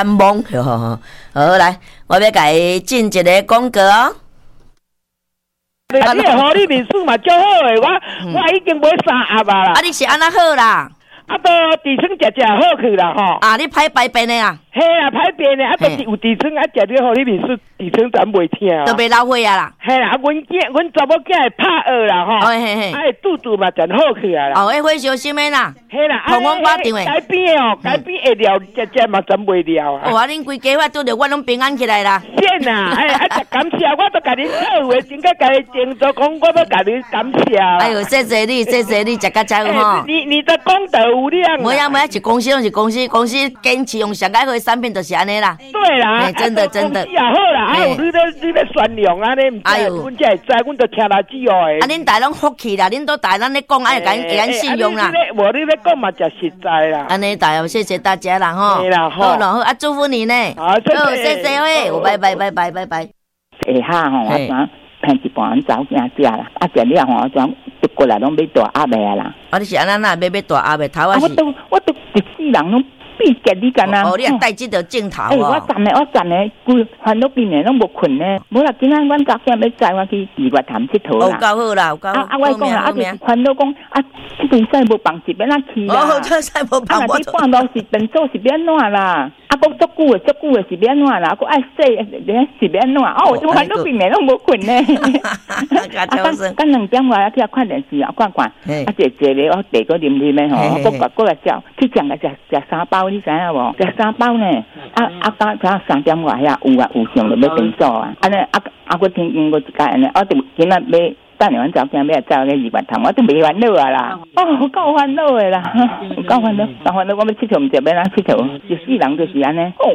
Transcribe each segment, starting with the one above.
懵，好来，我要甲伊进一个广告哦。 你互你面数嘛足好诶，我已经买3盒啦。 你是安那好啦？ 都地床食好去啦吼。 你歹排便的啊？ 嘿啦，歹便的，都有地床食了，互你面数地床全袂疼。 都袂老血啊啦。 嘿啦，阮查某囝会拍学啦吼。会肚肚嘛真好去啊啦。 火烧心的啦。 嘿啦， 同阮挂场的。 改变会了，食嘛真袂了啊。 恁规家伙拄着我拢平安起来啦。 是啦，感谢，我都甲你好话，真甲你敬做讲，我都甲你感谢。 哎呦，谢谢你，食甲真有吼。 你的功德无量。 没呀，一公司拢是公司坚持用上解好的产品，就是安尼啦。 对啦， 真的。 公司也好啦，有你咧宣扬啊，你唔知，阮才会知，阮都听来之后的。 恁大拢福气啦，恁都大咱咧讲，会咱信用啦。 无你咧讲嘛，就实在啦。 安尼大，谢谢大家啦吼。 对啦， 好啦，祝福你呢。 好， 谢谢喂，拜拜。 下吼，我怎偏一半走惊食啦，食了吼，我怎就过来拢买大鸭的啦。 你是安那买大鸭的头啊？ 我都一世人拢必结你干啊！ 你也带这个镜头我站咧，规烦恼今年拢无困呢。无啦，今仔阮家囝要载我去二月潭佚佗啦。 够好啦，够好。 我讲啦，就是烦恼讲这边使无放是要哪去啦？ 这使无放我。半路是变做是要怎啦？讲足久的是要怎啦？还爱洗是要怎？我烦恼今年拢无困呢。干2点外去看电视啊，看。坐咧，我茶个啉的吼，我来照去讲个食3包，你知影无？食3包呢？刚3点外遐有上就要订做啊。安尼我听经过一家安尼，我就今仔要等下阮早囝要走个2月潭，我都袂烦恼啊啦。够烦恼的啦，够烦恼，我要佚佗，唔知要哪佚佗，一世人就是安尼。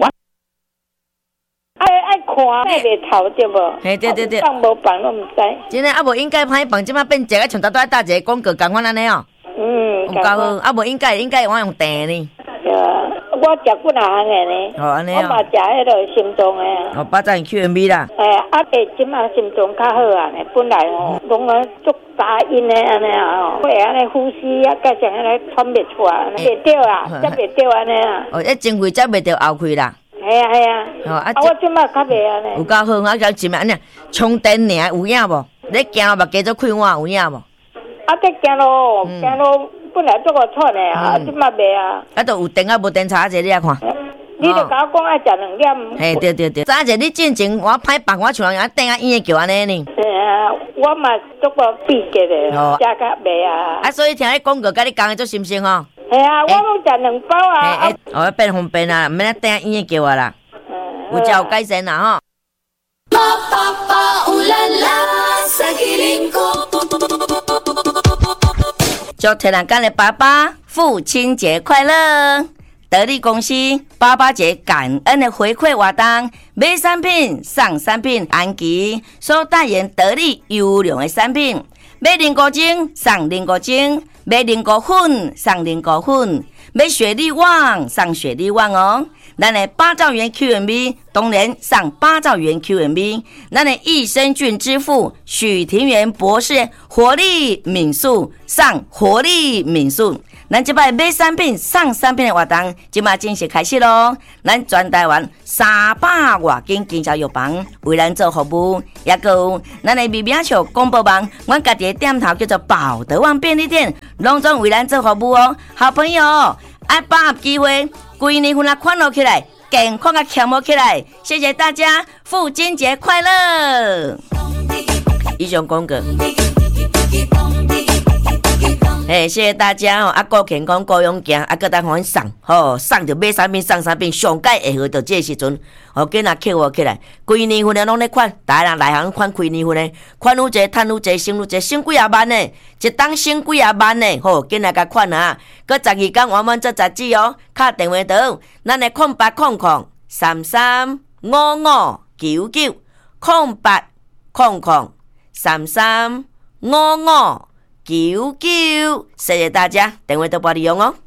爱看那个头对无？ 对。 放无放都唔知。 真诶，无应该歹放，即马变一个像搭搭一个广告共款安尼哦。有够好，无应该我用订呢。 我食几项的呢？ 安尼我嘛食迄个心脏的。 巴掌 QMB 啦。 即马心脏较好啊呢，本来拢足杂音的安尼会安尼呼吸加上安尼喘袂出来，袂着啊，才袂着安尼啊。 前肺才袂着后肺啦。 系啊。我即马较袂安尼。 有够好，我讲一安尼充电尔有影无？你行目加做开换有影无？ 这行路本来做个喘的即马袂啊。 都有电无电查者你看。 你就甲我讲爱食2点。 对。早者你进前我歹放，我像人等医院叫安尼呢。 我嘛做过闭结的，食甲袂啊。 所以听迄广告，甲你讲的做心心吼。 系啊，我拢食2包啊。 要变方便啊，唔免等医院叫我啦。有才有改善啦吼。祝天然干的爸爸父亲节快乐！得力公司爸爸节感恩的回馈活动，买产品送产品，安琪所代言得力优良的产品，买凝固精送凝固精，买凝固粉送凝固粉，买雪力旺送雪力旺哦。咱的8兆元 QMB 当然上8兆元 QMB， 咱的益生菌之父许庭元博士活力敏素上活力敏素。咱这摆买产品送产品的活动即马正式开始咯。咱全台湾300多间经销药房为咱做服务，也有咱的微名秀广播网，阮家己的店头叫做宝德旺便利店，拢总为咱做服务哦。好朋友爱把握机会，规年份啊快乐起来，健康啊强活起来。谢谢大家，父亲节快乐！以上广告。谢谢大家哦！顾健康，顾勇健，搁当互送送着买产品，送产品，上届会好到这时阵，今仔扣我起来，规年份的拢咧款，大家人内行款规年份的，款愈济，趁愈济，省愈济，省几啊万呢？一档省几啊万呢？今仔甲款啊！搁12天完满做杂志哦，敲电话到咱的0800335599，0800335599，谢谢大家，电话都拨利用哦。